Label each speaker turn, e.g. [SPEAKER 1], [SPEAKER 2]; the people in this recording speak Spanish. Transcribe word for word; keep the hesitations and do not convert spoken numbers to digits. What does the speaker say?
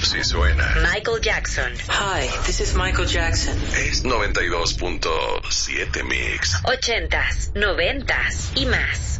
[SPEAKER 1] Así suena
[SPEAKER 2] Michael Jackson.
[SPEAKER 3] Hi, this is Michael Jackson.
[SPEAKER 1] Es noventa y dos punto siete Mix.
[SPEAKER 2] Ochentas, noventas y más.